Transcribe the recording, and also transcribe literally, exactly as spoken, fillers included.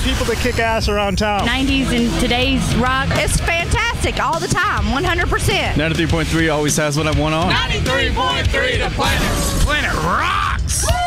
people that kick ass around town. nineties and today's rock. It's fantastic all the time, one hundred percent. ninety-three point three always has what I want on. ninety-three point three, the Planet. Planet rocks!